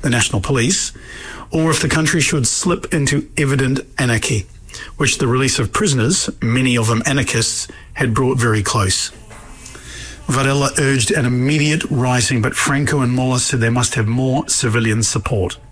the national police, or if the country should slip into evident anarchy, which the release of prisoners, many of them anarchists, had brought very close. Varela urged an immediate rising, but Franco and Mola said they must have more civilian support.